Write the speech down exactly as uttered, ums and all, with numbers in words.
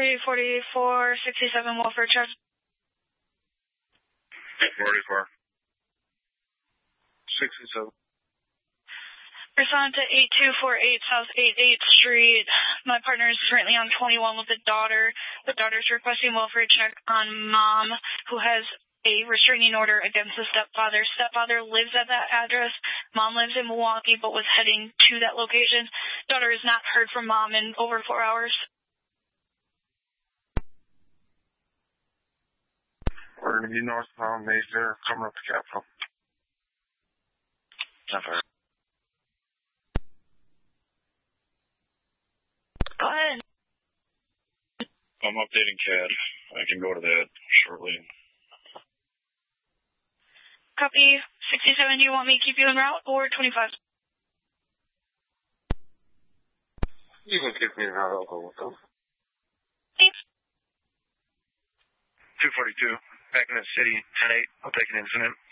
three forty-four sixty-seven welfare check. forty-four sixty-seven. Respond to eight two four eight South eighty-eighth Street. My partner is currently on twenty-one with the daughter. The daughter is requesting welfare check on mom, who has a restraining order against the stepfather. Stepfather lives at that address. Mom lives in Milwaukee, but was heading to that location. Daughter has not heard from mom in over four hours. We're going to be northbound Mayfair, coming up to Capitol. Never. Go ahead. I'm updating C A D. I can go to that shortly. Copy. sixty-seven, do you want me to keep you en route, or twenty-five? You can keep me en route, I'll go with them. Thanks. two forty-two, back in the city, ten eight, I'll take an incident.